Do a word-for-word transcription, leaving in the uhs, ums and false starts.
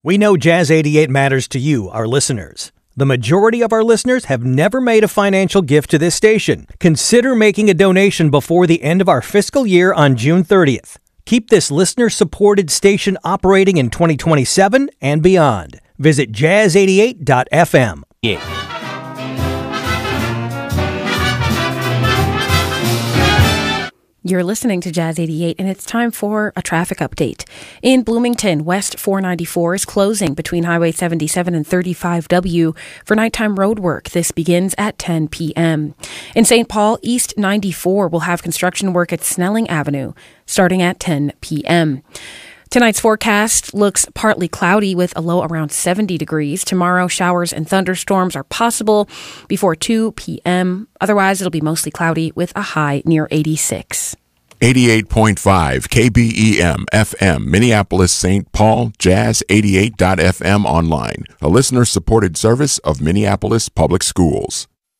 We know Jazz eighty-eight matters to you, our listeners. The majority of our listeners have never made a financial gift to this station. Consider making a donation before the end of our fiscal year on June thirtieth. Keep this listener-supported station operating in twenty twenty-seven and beyond. Visit jazz eighty-eight dot f m. Yeah. You're listening to Jazz eighty-eight, and it's time for a traffic update. In Bloomington, West four ninety-four is closing between Highway seventy-seven and thirty-five W for nighttime road work. This begins at ten p.m. In Saint Paul, East ninety-four will have construction work at Snelling Avenue starting at ten p.m. Tonight's forecast looks partly cloudy with a low around seventy degrees. Tomorrow, showers and thunderstorms are possible before two p.m. Otherwise, it'll be mostly cloudy with a high near eighty-six. eighty-eight point five K B E M F M, Minneapolis, Saint Paul, jazz eighty-eight dot f m online, a listener-supported service of Minneapolis Public Schools.